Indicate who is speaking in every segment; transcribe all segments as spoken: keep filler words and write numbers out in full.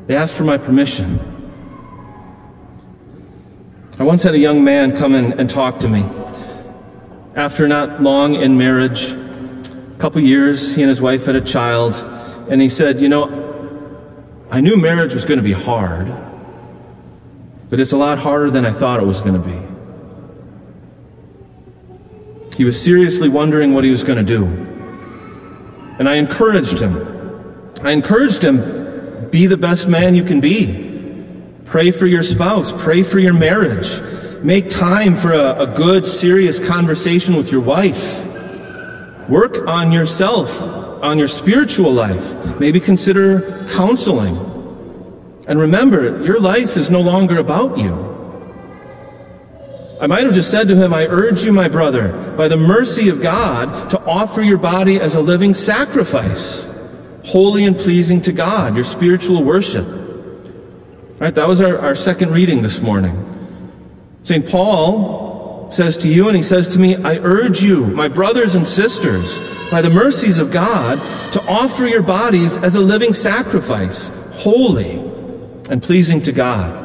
Speaker 1: They asked for my permission. I once had a young man come in and talk to me. After not long in marriage, a couple years, he and his wife had a child, and he said, you know, I knew marriage was going to be hard, but it's a lot harder than I thought it was going to be. He was seriously wondering what he was going to do. And I encouraged him. I encouraged him, be the best man you can be. Pray for your spouse. Pray for your marriage. Make time for a, a good, serious conversation with your wife. Work on yourself, on your spiritual life. Maybe consider counseling. And remember, your life is no longer about you. I might have just said to him, I urge you, my brother, by the mercy of God, to offer your body as a living sacrifice, holy and pleasing to God, your spiritual worship. Right, that was our, our second reading this morning. Saint Paul says to you, and he says to me, I urge you, my brothers and sisters, by the mercies of God, to offer your bodies as a living sacrifice, holy and pleasing to God.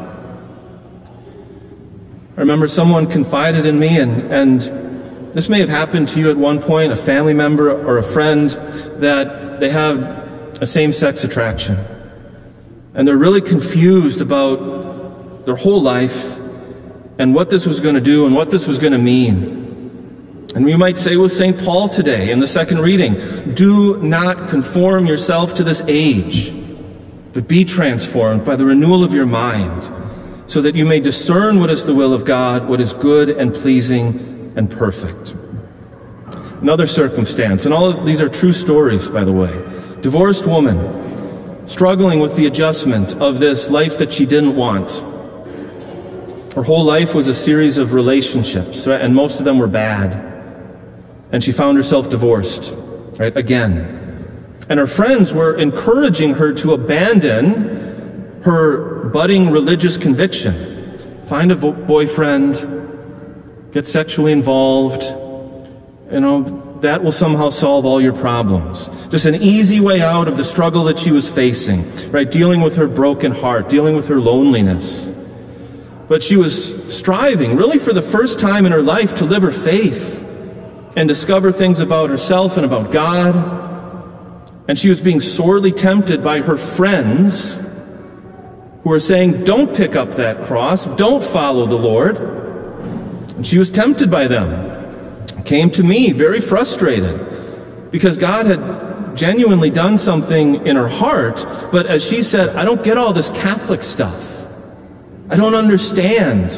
Speaker 1: I remember someone confided in me, and, and this may have happened to you at one point, a family member or a friend, that they have a same-sex attraction. And they're really confused about their whole life and what this was going to do and what this was going to mean. And we might say with Saint Paul today in the second reading, do not conform yourself to this age, but be transformed by the renewal of your mind, so that you may discern what is the will of God, what is good and pleasing and perfect. Another circumstance, and all of these are true stories, by the way. Divorced woman, struggling with the adjustment of this life that she didn't want. Her whole life was a series of relationships, right? And most of them were bad. And she found herself divorced, right, again. And her friends were encouraging her to abandon her budding religious conviction. Find a vo- boyfriend, get sexually involved, you know, that will somehow solve all your problems. Just an easy way out of the struggle that she was facing, right? Dealing with her broken heart, dealing with her loneliness. But she was striving, really for the first time in her life, to live her faith and discover things about herself and about God. And she was being sorely tempted by her friends who were saying, don't pick up that cross, don't follow the Lord. And she was tempted by them. Came to me very frustrated because God had genuinely done something in her heart, but as she said, I don't get all this Catholic stuff. I don't understand.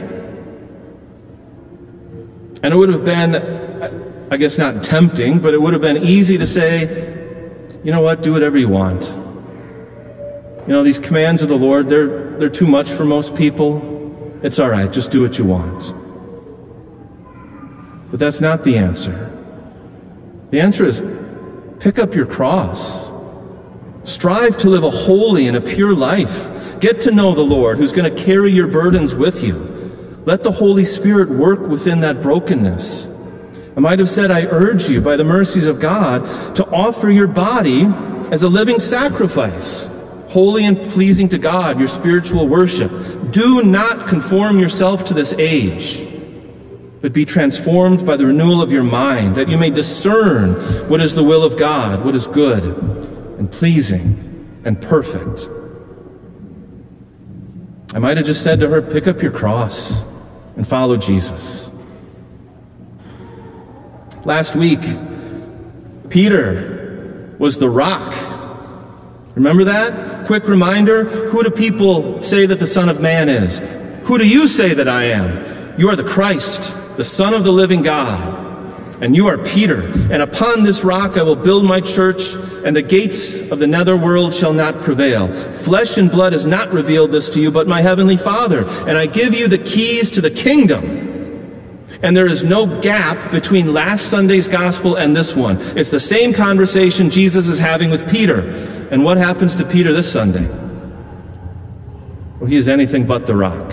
Speaker 1: And it would have been, I guess not tempting, but it would have been easy to say, you know what, do whatever you want. You know, these commands of the Lord, they're, they're too much for most people. It's all right, just do what you want. But that's not the answer. The answer is pick up your cross. Strive to live a holy and a pure life. Get to know the Lord who's going to carry your burdens with you. Let the Holy Spirit work within that brokenness. I might have said, I urge you by the mercies of God to offer your body as a living sacrifice, holy and pleasing to God, your spiritual worship. Do not conform yourself to this age, but be transformed by the renewal of your mind, that you may discern what is the will of God, what is good and pleasing and perfect. I might have just said to her, pick up your cross and follow Jesus. Last week, Peter was the rock. Remember that? Quick reminder, who do people say that the Son of Man is? Who do you say that I am? You are the Christ, the Son of the living God, and you are Peter, and upon this rock I will build my church, and the gates of the netherworld shall not prevail. Flesh and blood has not revealed this to you, but my heavenly Father, and I give you the keys to the kingdom. And there is no gap between last Sunday's gospel and this one. It's the same conversation Jesus is having with Peter. And what happens to Peter this Sunday? Well, he is anything but the rock.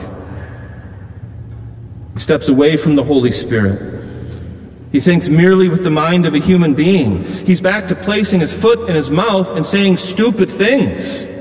Speaker 1: He steps away from the Holy Spirit. He thinks merely with the mind of a human being. He's back to placing his foot in his mouth and saying stupid things.